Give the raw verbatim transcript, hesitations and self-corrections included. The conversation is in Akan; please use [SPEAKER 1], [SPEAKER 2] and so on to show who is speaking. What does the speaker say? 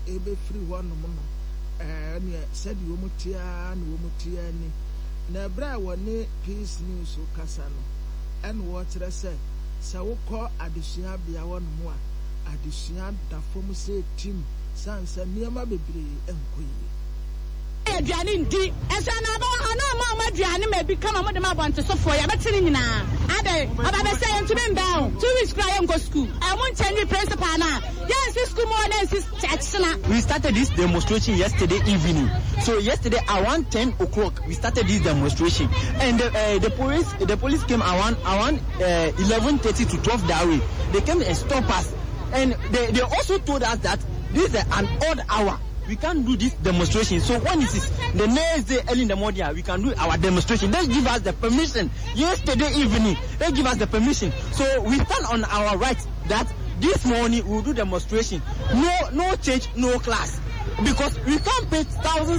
[SPEAKER 1] ebe free one no no eh ne said you mutia na wo mutia ni na bra woni Peace News o kasa no en wo kire se se wo kọ adesua bia wo no a adesua da fom se team sansa niema bebre enkoyi
[SPEAKER 2] aduane ndi esa na ba ana ma ma aduane ma bi kama mo de ma bonte so for ya betini nyina ade aba be say ntumi mba two weeks cry am go school I won't change the principal na yes school more than six church na.
[SPEAKER 3] We started this demonstration yesterday evening. So yesterday around ten o'clock we started this demonstration, and the, uh, the police the police came around around uh, eleven thirty to twelve that way. They came and stopped us, and they, they also told us that this is an odd hour. We can't do this demonstration. So when it is the next day early in the morning, we can do our demonstration. They give us the permission. Yesterday evening, they give us the permission. So we stand on our rights that this morning we will do demonstration. No, no change, no class. Because we can't pay thousands